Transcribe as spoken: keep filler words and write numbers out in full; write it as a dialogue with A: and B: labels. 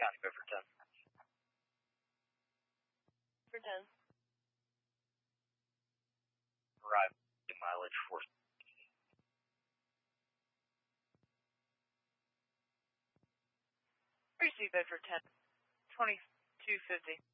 A: County, Bedford ten.
B: Bedford ten.
A: Arrive mileage four.
B: Receive Bedford ten. twenty-two fifty.